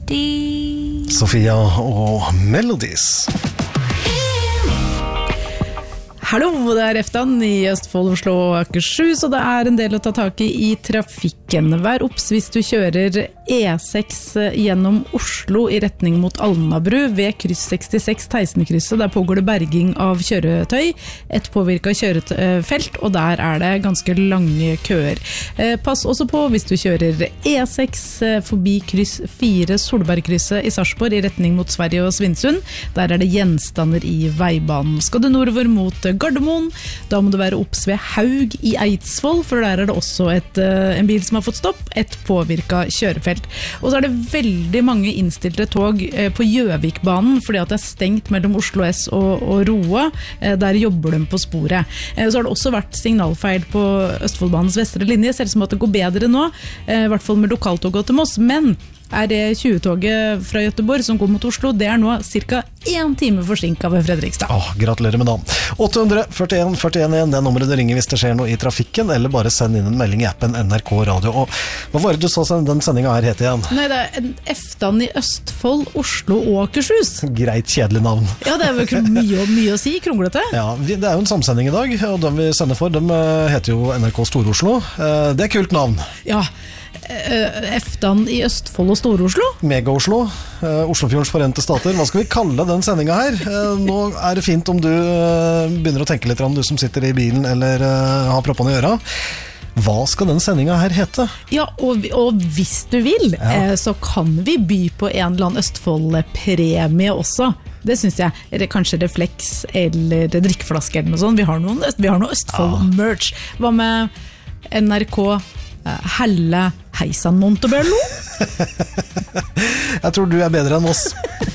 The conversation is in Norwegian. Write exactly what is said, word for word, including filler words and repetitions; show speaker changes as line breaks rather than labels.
Melody.
Sofia og Melodies.
Hallo, det er Eftan i Østfold, Oslo og Akershus, og det er en del å ta tak i i trafikken. Vær obs hvis du kjører E seks gjennom Oslo i retning mot Alnabru ved kryss sekstiseks Teisenkrysset. Der pågår det berging av kjøretøy, et påvirket kjørefelt, og der er det ganske lange køer. Pass også på hvis du kjører E seks forbi kryss fire Solbergkrysset i Sarpsborg i retning mot Sverige og Svinesund. Der er det gjenstander i veibanen. Skal du nordover mot Gardermoen, da må du være obs ved Haug i Eidsvoll, for der er det også et, en bil som har fått stopp, et påvirket kjørefelt. Og så er det veldig mange innstilte tog på Gjøvikbanen, fordi at det er stengt mellom Oslo S og, og Roa. Der jobber de på sporet. Så har det også vært signalfeil på Østfoldbanens vestre linje, selv som at det går bedre nå, i hvert fall med lokaltoget til Moss, men er det tjue-toget fra Göteborg som går mot Oslo, det er nå cirka en time forsinket ved Fredrikstad.
Åh, gratulerer med dagen. åtte hundre førtien førtien igjen, det er nummeret du ringer hvis det skjer noe i trafikken, eller bare send inn en melding i appen N R K Radio. Og hva var det du sa den sendingen her het igjen?
Nei, det er en Eftan i Østfold, Oslo og Akershus.
Greit, kjedelig navn.
Ja, det er jo mye, mye å si, kronglete.
Ja, det er jo en samsending i dag, og den vi sender for, de heter jo N R K Stor-Oslo. Det er kult navn.
Ja, Eftan i Østfold og Stor-Oslo.
Mega-Oslo, Oslofjordens forente stater. Hva skal vi kalle den sendingen her? Nå er det fint om du begynner å tenke litt om du som sitter i bilen eller har proppene i øra. Hva skal den sendingen her hete?
Ja, og, og hvis du vil, ja. Så kan vi by på en eller annen Østfold-premie også. Det synes jeg. Eller kanskje refleks eller drikkeflaske eller noe sånt. Vi har noen, vi har noe Østfold-merch. Hva med N R K Helle Heisan Montebello?
Jeg tror du er bedre enn oss.